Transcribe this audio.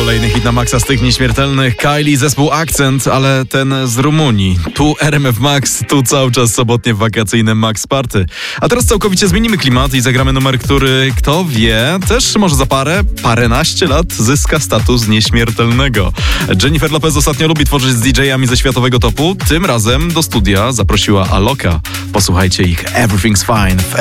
Kolejny hit na maksa z tych nieśmiertelnych. Kylie, zespół Akcent, ale ten z Rumunii. Tu RMF Max, tu cały czas sobotnie wakacyjne Max Party. A teraz całkowicie zmienimy klimat i zagramy numer, który, kto wie, też może za paręnaście lat zyska status nieśmiertelnego. Jennifer Lopez ostatnio lubi tworzyć z DJ-ami ze światowego topu. Tym razem do studia zaprosiła Aloka. Posłuchajcie ich Everything's Fine.